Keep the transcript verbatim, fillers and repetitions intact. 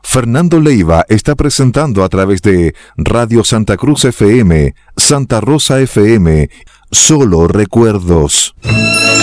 Fernando Leiva está presentando a través de Radio Santa Cruz F M, Santa Rosa F M, Solo Recuerdos.